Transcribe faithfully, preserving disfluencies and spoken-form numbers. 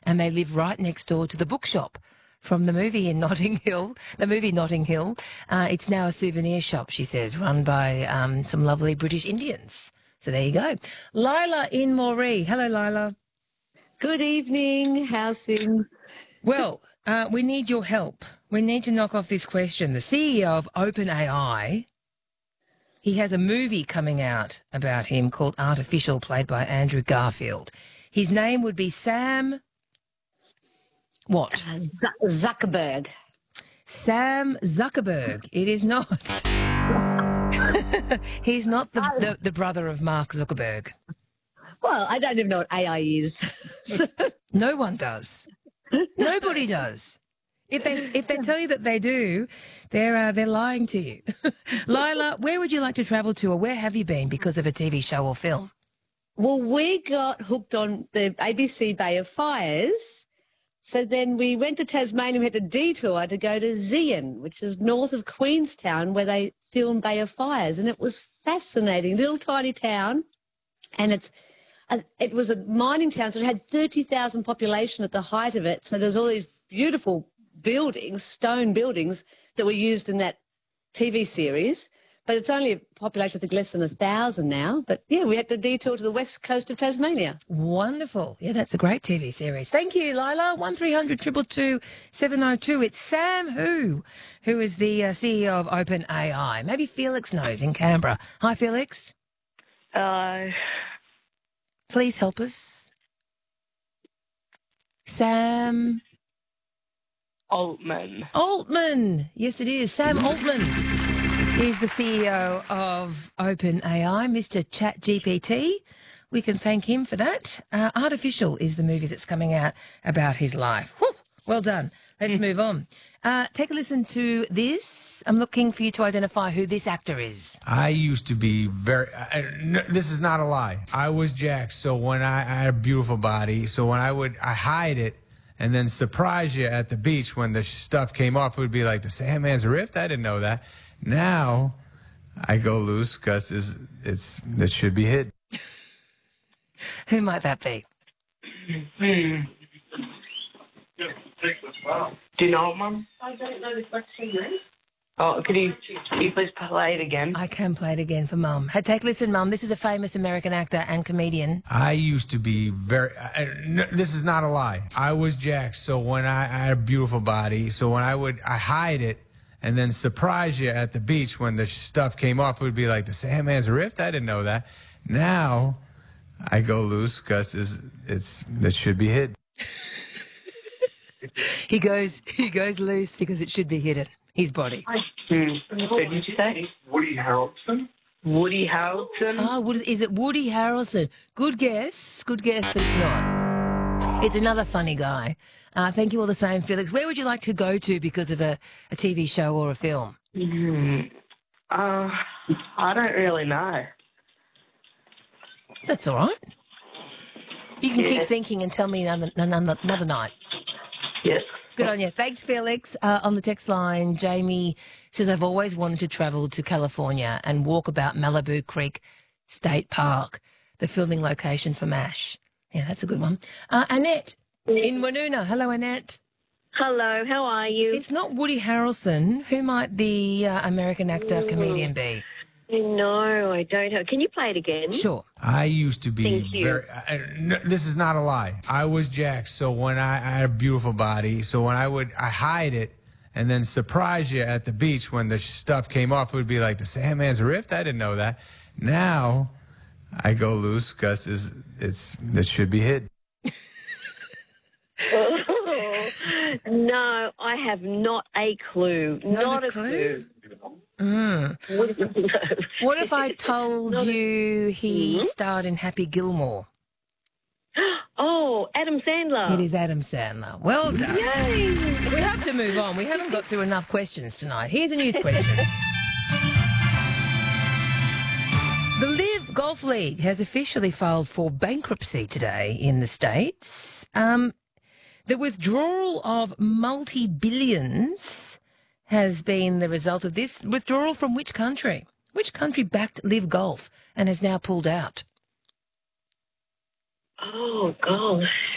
and they live right next door to the bookshop from the movie in Notting Hill, the movie Notting Hill. Uh, it's now a souvenir shop, she says, run by um, some lovely British Indians. So there you go. Lila in Moree. Hello, Lila. Good evening. How's things? Well, uh, we need your help. We need to knock off this question. The C E O of OpenAI, he has a movie coming out about him called Artificial, played by Andrew Garfield. His name would be Sam... What? Uh, Z- Zuckerberg. Sam Zuckerberg. It is not. He's not the, the, the brother of Mark Zuckerberg. Well, I don't even know what A I is. No one does. Nobody does. If they if they tell you that they do, they're uh, they're lying to you. Lila, where would you like to travel to, or where have you been because of a T V show or film? Well, we got hooked on the A B C Bay of Fires. So then we went to Tasmania. We had a detour to go to Zeehan, which is north of Queenstown, where they filmed Bay of Fires. And it was fascinating, little tiny town. And it's uh, it was a mining town, so it had thirty thousand population at the height of it. So there's all these beautiful buildings, stone buildings, that were used in that T V series. But it's only a population, I think, less than a thousand now. But, yeah, we had to detour to the west coast of Tasmania. Wonderful. Yeah, that's a great T V series. Thank you, Lila. one three hundred two two two seven oh two. It's Sam Hu, who is the uh, C E O of OpenAI. Maybe Felix knows in Canberra. Hi, Felix. Hello. Please help us. Sam... Altman. Altman. Yes, it is. Sam Altman. He's the C E O of OpenAI, Mister ChatGPT. We can thank him for that. Uh, Artificial is the movie that's coming out about his life. Whew, well done. Let's move on. Uh, take a listen to this. I'm looking for you to identify who this actor is. I used to be very, I, no, this is not a lie. I was jacked. So when I, I had a beautiful body, so when I would, I hide it and then surprise you at the beach when the stuff came off, it would be like, the Sandman's ripped? I didn't know that. Now I go loose because it's, it's, it should be hid. Who might that be? Hmm. Do you know it, Mum? I don't know the question, then. Oh, could you, could you please play it again? I can play it again for Mum. Hey, take a listen, Mum. This is a famous American actor and comedian. I used to be very, I, no, this is not a lie. I was jacked. So when I, I had a beautiful body, so when I would, I hide it and then surprise you at the beach when the stuff came off, it would be like, the Sandman's ripped? I didn't know that. Now I go loose because it's, it's, it should be hid. He goes, he goes loose because it should be hidden. His body. Hmm. Who did you say? Woody Harrelson. Woody Harrelson. Ah, what is, is it Woody Harrelson? Good guess. Good guess, but it's not. It's another funny guy. Uh, thank you all the same, Felix. Where would you like to go to because of a, a T V show or a film? Hmm. Uh, I don't really know. That's all right. You can Yeah. keep thinking and tell me another, another, another night. Yes. Good on you. Thanks, Felix. Uh, on the text line, Jamie says, I've always wanted to travel to California and walk about Malibu Creek State Park, the filming location for MASH. Yeah, that's a good one. Uh, Annette in Woonona. Hello, Annette. Hello, how are you? It's not Woody Harrelson. Who might the uh, American actor, comedian be? No, I don't have. Can you play it again? Sure. I used to be Thank you. very, I, no, this is not a lie. I was jacked. So when I, I had a beautiful body, so when I would, I hide it and then surprise you at the beach when the stuff came off, it would be like, the Sandman's ripped? I didn't know that. Now I go loose because it's, it's, it should be hid. No, I have not a clue. Not Not, a a clue? clue. Mm. No. What if I told Not a- you he Mhm. starred in Happy Gilmore? Oh, Adam Sandler. It is Adam Sandler. Well done. Yay! We have to move on. We haven't got through enough questions tonight. Here's a news question. The Live Golf League has officially filed for bankruptcy today in the States. Um, the withdrawal of multi-billions has been the result of this. Withdrawal from which country? Which country backed Live Golf and has now pulled out? Oh, gosh.